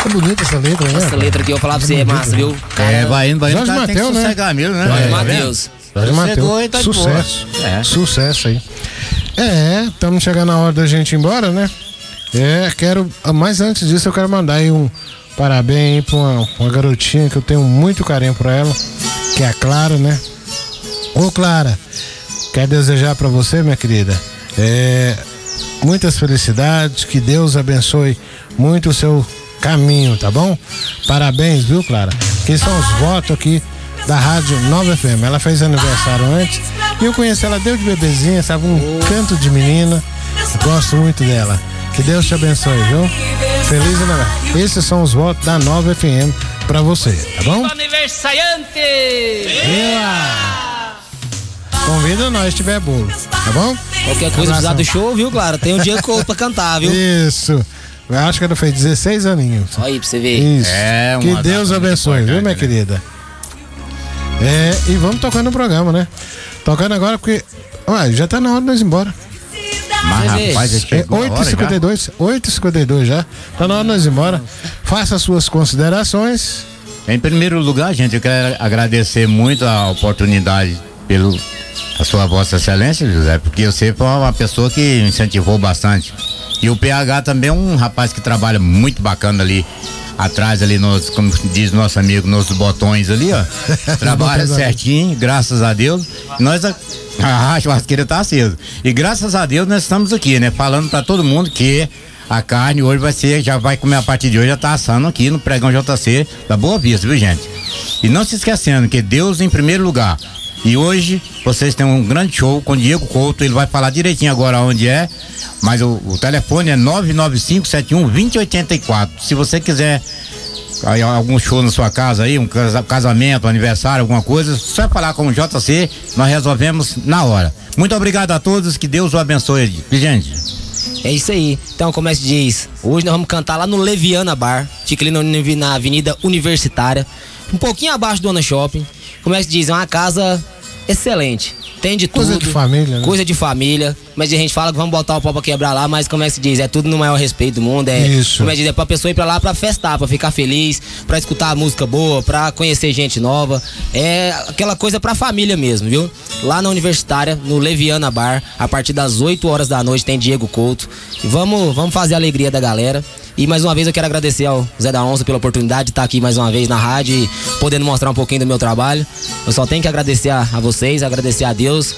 Tá bonita essa letra, né? Essa letra aqui eu vou falar pra você, é massa, viu? Cara, vai indo, Jorge Mateus, né? Mesmo, né? Jorge Mateus. Jorge Mateus. Tá Sucesso. Sucesso aí. Estamos chegando na hora da gente ir embora, né? Mas antes disso eu quero mandar aí um parabéns pra uma garotinha que eu tenho muito carinho por ela, que é a Clara, né? Ô Clara, quero desejar pra você, minha querida, muitas felicidades, que Deus abençoe muito o seu caminho, tá bom? Parabéns, viu, Clara? Que são os votos aqui da Rádio Nova FM. Ela fez aniversário antes e eu conheci ela desde bebezinha, sabe? Um canto de menina. Gosto muito dela. Que Deus te abençoe, viu? Feliz aniversário. Esses são os votos da Nova FM pra você, tá bom? Aniversariante! Convida nós se tiver bolo, tá bom? Qualquer coisa precisar do show, viu, Clara? Tem um dia que eu pra cantar, viu? Isso. Eu acho que ela fez 16 aninhos. Olha aí pra você ver. Isso. Que Deus abençoe, viu, minha querida? E vamos tocando o programa, né? Tocando agora porque já tá na hora de nós ir embora. Mas rapaz, 8h52 já. Tá na hora de nós ir embora. Faça as suas considerações. Em primeiro lugar, gente, eu quero agradecer muito a oportunidade a sua Vossa Excelência, José, porque você foi uma pessoa que incentivou bastante. E o PH também é um rapaz que trabalha muito bacana ali atrás, ali como diz nosso amigo, nos botões ali, ó. Trabalha certinho, graças a Deus. Nós a churrasqueira tá acesa. E graças a Deus nós estamos aqui, né? Falando pra todo mundo que a carne hoje já vai comer a partir de hoje, já tá assando aqui no Pregão JC da Boa Vista, viu, gente? E não se esquecendo que Deus em primeiro lugar. E hoje vocês têm um grande show com o Diego Couto, ele vai falar direitinho agora onde é, mas o telefone é 995712084. Se você quiser algum show na sua casa aí, um casamento, um aniversário, alguma coisa, só falar com o JC, nós resolvemos na hora. Muito obrigado a todos, que Deus o abençoe, gente. É isso aí. Então, como é que se diz? Hoje nós vamos cantar lá no Leviana Bar, fica ali na Avenida Universitária, um pouquinho abaixo do Ana Shopping. Como é que se diz? É uma casa excelente. Tem de tudo. Coisa de família, né? Coisa de família. Mas a gente fala que vamos botar o pau pra quebrar lá, mas como é que se diz? É tudo no maior respeito do mundo. Isso. Como é que diz? É pra pessoa ir pra lá pra festar, pra ficar feliz, pra escutar música boa, pra conhecer gente nova. É aquela coisa pra família mesmo, viu? Lá na Universitária, no Leviana Bar, a partir das 8 horas da noite tem Diego Couto. E vamos fazer a alegria da galera. E mais uma vez eu quero agradecer ao Zé da Onça pela oportunidade de estar aqui mais uma vez na rádio e podendo mostrar um pouquinho do meu trabalho. Eu só tenho que agradecer a vocês, agradecer a Deus.